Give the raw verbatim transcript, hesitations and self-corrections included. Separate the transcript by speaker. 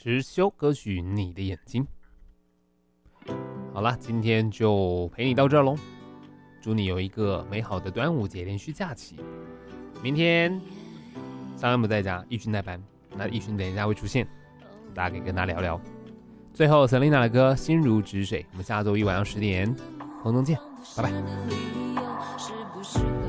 Speaker 1: 实修歌曲《你的眼睛》。好了，今天就陪你到这喽。祝你有一个美好的端午节连续假期。明天上恩不在家，奕迅代班，那奕迅等一下会出现，大家可以跟他聊聊。最后 Selina 的歌《心如止水》，我们下周一晚上十点空中见，拜拜。